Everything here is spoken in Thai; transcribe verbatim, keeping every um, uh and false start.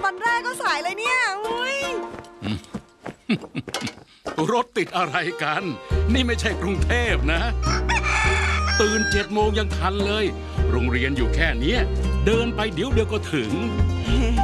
วันแรกก็สายเลยเนี่ยอุ้ยรถติดอะไรกัน นี่ไม่ใช่กรุงเทพนะ ตื่นเจ็ดโมงยังทันเลย โรงเรียนอยู่แค่นี้เดินไปเดี๋ยวเดียวก็ถึง